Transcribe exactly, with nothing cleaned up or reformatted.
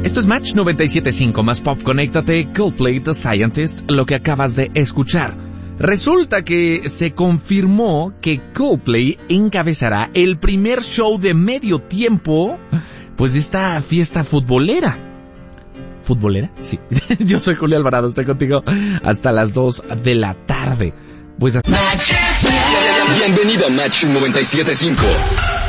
Esto es Match noventa y siete punto cinco más Pop. Conéctate, Coldplay, The Scientist, lo que acabas de escuchar. Resulta que se confirmó que Coldplay encabezará el primer show de medio tiempo, pues de esta fiesta futbolera. ¿Futbolera? Sí. Yo soy Julio Alvarado, estoy contigo hasta las dos de la tarde. Pues hasta... Bienvenido a Match noventa y siete punto cinco.